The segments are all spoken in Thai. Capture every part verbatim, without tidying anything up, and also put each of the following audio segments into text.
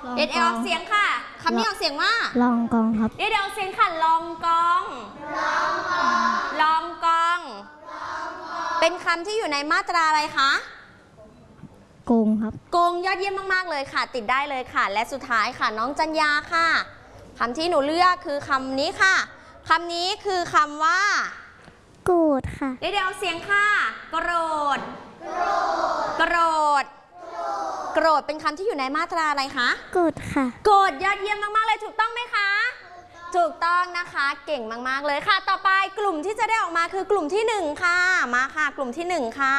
เด็ดเอออกเสียงค่ะคำนี้ออกเสียงว่าลองกองครับเด็ดออกเสียงค่ะลองกองลองกองเป็นคำที่อยู่ในมาตราอะไรคะโกงครับโกงยอดเยี่ยมมากๆเลยค่ะติดได้เลยค่ะและสุดท้ายค่ะน้องจัญญาค่ะคำที่หนูเลือกคือคำนี้ค่ะคำนี้คือคำว่าโกรธค่ะเดี๋ยวเอาเสียงค่ะโกรธโกรธโกรธเป็นคำที่อยู่ในมาตราอะไรคะโกรธค่ะโกรธยอดเยี่ยมมากๆเลยถูกต้องไหมคะถูกต้องนะคะเก่งมากๆเลยค่ะต่อไปกลุ่มที่จะได้ออกมาคือกลุ่มที่หนึ่งค่ะมาค่ะกลุ่มที่หนึ่งค่ะ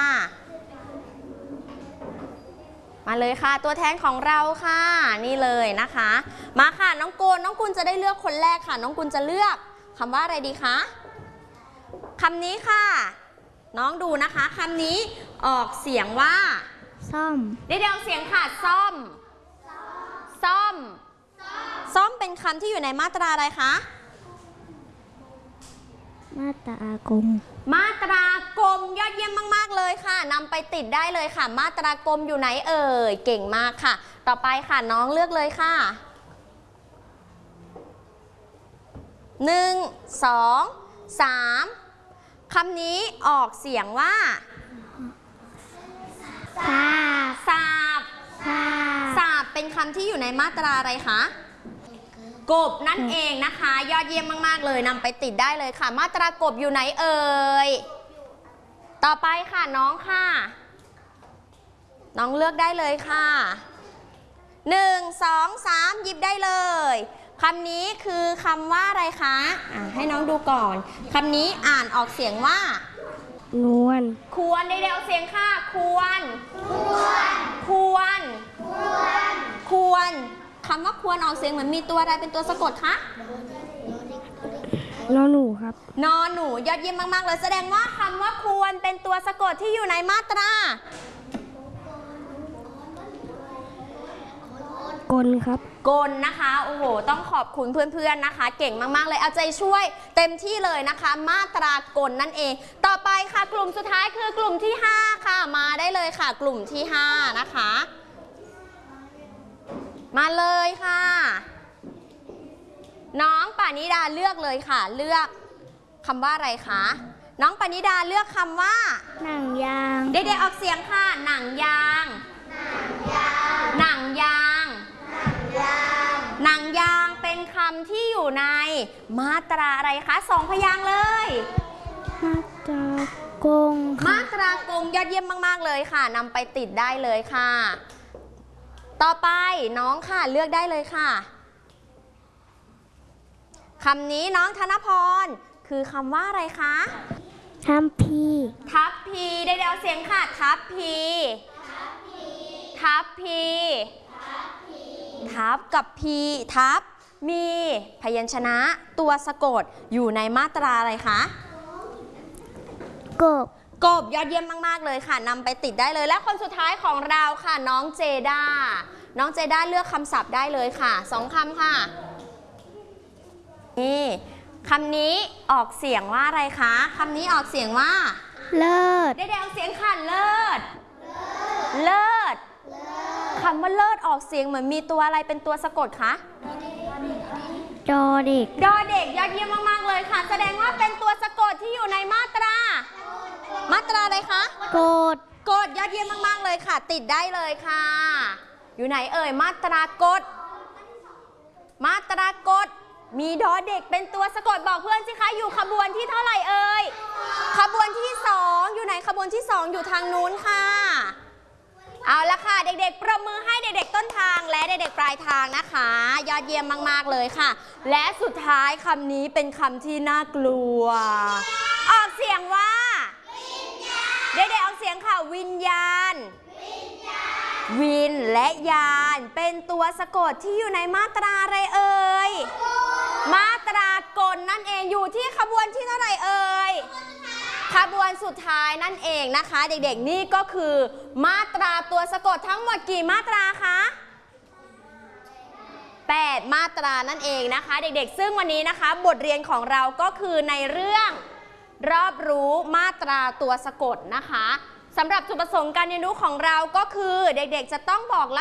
มาเลยค่ะตัวแทนของเราค่ะนี่เลยนะคะมาค่ะน้องโกนน้องกุลจะได้เลือกคนแรกค่ะน้องกุลจะเลือกคำว่าอะไรดีคะคำนี้ค่ะน้องดูนะคะคำนี้ออกเสียงว่าซ่อมเดี๋ยวเสียงค่ะซ่อมซ่อมซ่อมเป็นคำที่อยู่ในมาตราอะไรคะมาตรากงมาตรากรมยอดเยี่ยมมากๆเลยค่ะนำไปติดได้เลยค่ะมาตรากรมอยู่ไหนเอ่ยเก่งมากค่ะต่อไปค่ะน้องเลือกเลยค่ะหนึ่งสองสามคำนี้ออกเสียงว่าสาบสาบสาบสาบเป็นคำที่อยู่ในมาตราอะไรคะกบนั่นเองนะคะยอดเยี่ยมมากๆเลยนำไปติดได้เลยค่ะมาตรากบอยู่ไหนเอ่ยต่อไปค่ะน้องค่ะน้องเลือกได้เลยค่ะหนึ่งสองสามหยิบได้เลยคำนี้คือคำว่าอะไรคะอ่ะให้น้องดูก่อนคำนี้อ่านออกเสียงว่านวลควรได้เดี๋ยวเสียงค่ะควรควรควรคำว่าควรออกเสียงเหมือนมีตัวอะไรเป็นตัวสะกดคะนอหนูครับนอหนูยอดเยี่ยมมากๆเลยแสดงว่าคำว่าควรเป็นตัวสะกดที่อยู่ในมาตรากลครับกลนะคะโอ้โหต้องขอบคุณเพื่อนๆนะคะเก่งมากๆเลยเอาใจช่วยเต็มที่เลยนะคะมาตรากลนั่นเองต่อไปค่ะกลุ่มสุดท้ายคือกลุ่มที่ห้าค่ะมาได้เลยค่ะกลุ่มที่ห้านะคะมาเลยค่ะน้องปานิดาเลือกเลยค่ะเลือกคำว่าอะไรคะน้องปานิดาเลือกคำว่าหนังยางเด็กๆออกเสียงค่ะหนังยางหนังยางหนังยางเป็นคำที่อยู่ในมาตราอะไรคะสองพยางค์เลยมาตรากงมาตรากงยอดเยี่ยมมากๆเลยค่ะนำไปติดได้เลยค่ะต่อไปน้องค่ะเลือกได้เลยค่ะคำนี้น้องธนพรคือคำว่าอะไรคะทัพพีทัพพีได้เดี๋ยวเสียงค่ะทัพพีทัพพีทับกับพีทับมีพยัญชนะตัวสะกดอยู่ในมาตราอะไรคะกบกบยอดเยี่ยมมากๆเลยค่ะนำไปติดได้เลยและคนสุดท้ายของเราค่ะน้องเจด้าน้องเจด้าเลือกคำศัพท์ได้เลยค่ะสองคำค่ะนี่คำนี้ออกเสียงว่าอะไรคะคำนี้ออกเสียงว่าเลิศได้เดี๋ยวเสียงค่ะเลิศเลิศคำว่าเลิศออกเสียงเหมือนมีตัวอะไรเป็นตัวสะกดคะดอเด็กดอเด็กยอดเยี่ยมมากๆเลยค่ะแสดงว่าเป็นตัวสะกดที่อยู่ในมาตรามาตราอะไรคะโกดโกดยอดเยี่ยมมากๆเลยค่ะติดได้เลยค่ะอยู่ไหนเอ่ยมาตรากดมาตรากดมีดอเด็กเป็นตัวสะกดบอกเพื่อนสิคะอยู่ขบวนที่เท่าไหร่เอ่ยขบวนที่สองอยู่ไหนขบวนที่สองอยู่ทางนู้นค่ะเอาละค่ะเด็กๆปรบมือให้เด็กๆต้นทางและเด็กๆปลายทางนะคะยอดเยี่ยมมากๆเลยค่ะและสุดท้ายคำนี้เป็นคำที่น่ากลัวออกเสียงว่าเด็กๆออกเสียงค่ะวิญญาณวินและยานเป็นตัวสะกดที่อยู่ในมาตราอะไรเอ่ยมาตรากลนั่นเองอยู่ที่ขบวนที่เท่าไหร่เอ่ยขบวนสุดท้ายนั่นเองนะคะเด็กๆนี่ก็คือมาตราตัวสะกดทั้งหมดกี่มาตราคะแปดมาตรานั่นเองนะคะเด็กๆซึ่งวันนี้นะคะบทเรียนของเราก็คือในเรื่องรอบรู้มาตราตัวสะกดนะคะสำหรับจุดประสงค์การเรียนรู้ของเราก็คือเด็กๆจะต้องบอก